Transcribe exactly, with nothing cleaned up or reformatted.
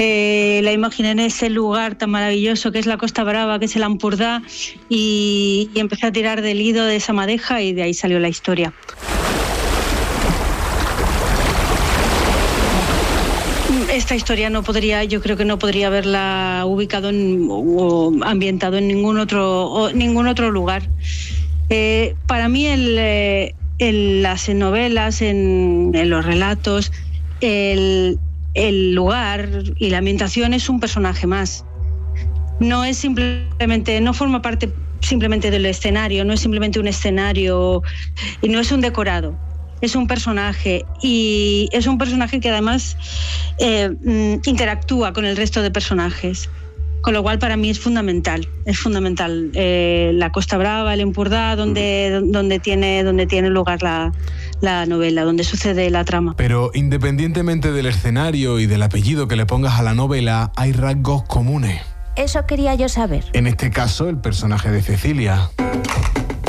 Eh, la imaginé en ese lugar tan maravilloso que es la Costa Brava, que es el Ampurdá, y, y empecé a tirar del hilo de esa madeja y de ahí salió la historia. Esta historia no podría, yo creo que no podría haberla ubicado en, o ambientado en ningún otro, o ningún otro lugar. Eh, para mí, el, eh, en las novelas, en, en los relatos, el, el lugar y la ambientación es un personaje más. No es simplemente, no forma parte simplemente del escenario, no es simplemente un escenario y no es un decorado. Es un personaje y es un personaje que además eh, interactúa con el resto de personajes, con lo cual para mí es fundamental, es fundamental eh, la Costa Brava, el Empordà, donde, donde, tiene, donde tiene lugar la, la novela, donde sucede la trama. Pero independientemente del escenario y del apellido que le pongas a la novela, hay rasgos comunes. Eso quería yo saber. En este caso, el personaje de Cecilia.